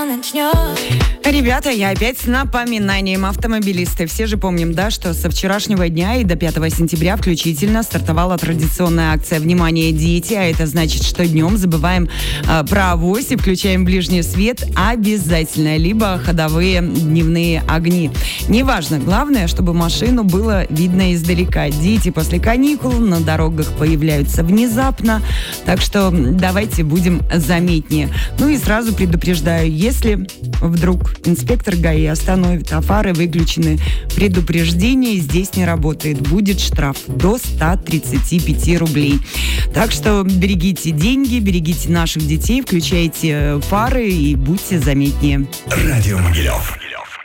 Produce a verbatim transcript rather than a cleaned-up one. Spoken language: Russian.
Ребята, я опять с напоминанием. Автомобилисты, все же помним, да, что со вчерашнего дня и до пятого сентября включительно стартовала традиционная акция «Внимание, дети!», а это значит, что днем забываем э, про авось и включаем ближний свет обязательно, либо ходовые дневные огни. Неважно, главное, чтобы машину было видно издалека. Дети после каникул на дорогах появляются внезапно, так что давайте будем заметнее. Ну и сразу предупреждаю, если вдруг инспектор ГАИ остановит, а фары выключены, предупреждение здесь не работает. Будет штраф до ста тридцати пяти рублей. Так что берегите деньги, берегите наших детей, включайте фары и будьте заметнее. Радио Могилев.